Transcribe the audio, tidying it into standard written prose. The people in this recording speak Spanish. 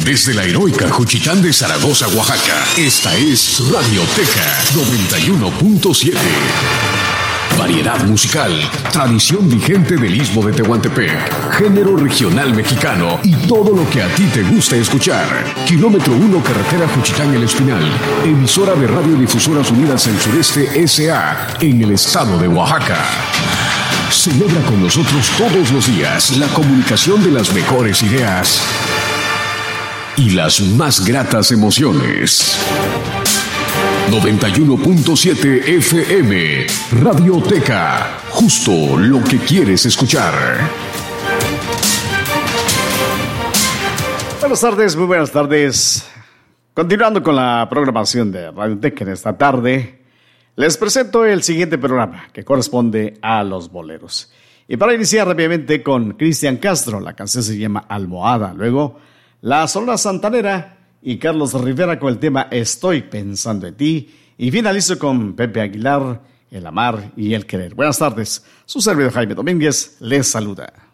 Desde la heroica Juchitán de Zaragoza, Oaxaca, esta es Radioteca 91.7. Variedad musical, tradición vigente del Istmo de Tehuantepec, género regional mexicano y todo lo que a ti te gusta escuchar. Kilómetro 1, carretera Juchitán El Espinal, emisora de Radiodifusoras Unidas del Sureste S.A. en el estado de Oaxaca. Celebra con nosotros todos los días la comunicación de las mejores ideas y las más gratas emociones. 91.7 FM, Radioteca, justo lo que quieres escuchar. Buenas tardes, muy buenas tardes. Continuando con la programación de Radioteca en esta tarde, les presento el siguiente programa que corresponde a los boleros. Y para iniciar rápidamente con Cristian Castro, la canción se llama Almohada. Luego, la Sonora Santanera y Carlos Rivera con el tema Estoy pensando en ti. Y finalizo con Pepe Aguilar, El amar y el querer. Buenas tardes, su servidor Jaime Domínguez les saluda.